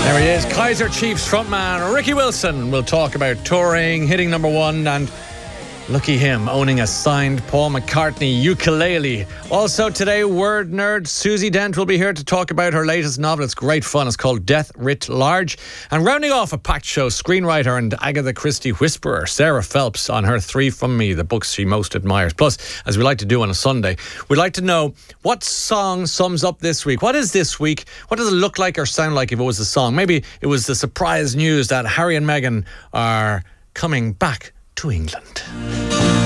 There he is, Kaiser Chiefs frontman Ricky Wilson. We'll talk about touring, hitting number one, and lucky him owning a signed Paul McCartney ukulele. Also today, word nerd Susie Dent will be here to talk about her latest novel. It's great fun. It's called Death Writ Large. And rounding off a packed show, screenwriter and Agatha Christie whisperer Sarah Phelps on her Three From Me, the books she most admires. Plus, as we like to do on a Sunday, we'd like to know what song sums up this week. What is this week? What does it look like or sound like if it was a song? Maybe it was the surprise news that Harry and Meghan are coming back to England.